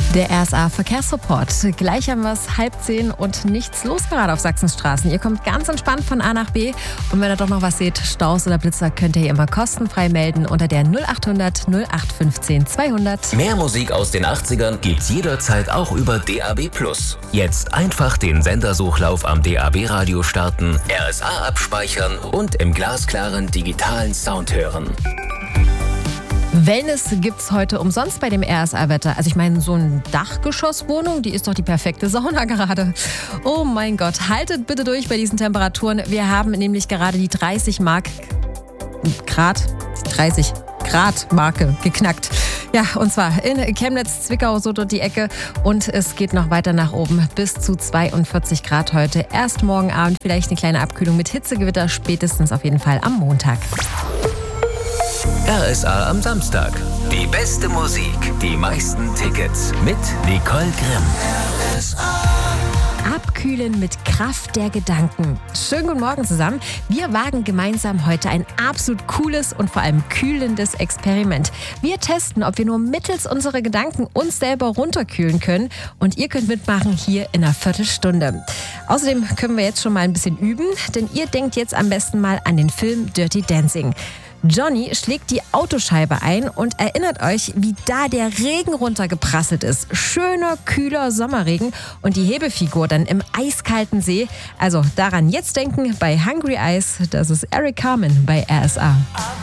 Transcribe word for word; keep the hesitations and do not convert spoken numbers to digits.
Der R S A-Verkehrsreport. Gleich haben wir es halb zehn und nichts los gerade auf Sachsens Straßen. Ihr kommt ganz entspannt von A nach B. Und wenn ihr doch noch was seht, Staus oder Blitzer, könnt ihr immer kostenfrei melden unter der null acht hundert null acht fünfzehn zweihundert. Mehr Musik aus den achtzigern gibt's jederzeit auch über D A B plus. Jetzt einfach den Sendersuchlauf am D A B-Radio starten, R S A abspeichern und im glasklaren digitalen Sound hören. Wellness gibt's heute umsonst bei dem R S A-Wetter. Also ich meine, so eine Dachgeschosswohnung, die ist doch die perfekte Sauna gerade. Oh mein Gott, haltet bitte durch bei diesen Temperaturen. Wir haben nämlich gerade die dreißig Mark Grad, dreißig Grad Marke geknackt. Ja, und zwar in Chemnitz, Zwickau, so dort die Ecke. Und es geht noch weiter nach oben bis zu zweiundvierzig Grad heute. Erst morgen Abend vielleicht eine kleine Abkühlung mit Hitzegewitter, spätestens auf jeden Fall am Montag. R S A am Samstag. Die beste Musik, die meisten Tickets mit Nicole Grimm. R S A. Abkühlen mit Kraft der Gedanken. Schönen guten Morgen zusammen. Wir wagen gemeinsam heute ein absolut cooles und vor allem kühlendes Experiment. Wir testen, ob wir nur mittels unserer Gedanken uns selber runterkühlen können. Und ihr könnt mitmachen hier in einer Viertelstunde. Außerdem können wir jetzt schon mal ein bisschen üben, denn ihr denkt jetzt am besten mal an den Film Dirty Dancing. Johnny schlägt die Autoscheibe ein und erinnert euch, wie da der Regen runtergeprasselt ist. Schöner, kühler Sommerregen und die Hebefigur dann im eiskalten See. Also daran jetzt denken bei Hungry Eyes. Das ist Eric Carmen bei R S A.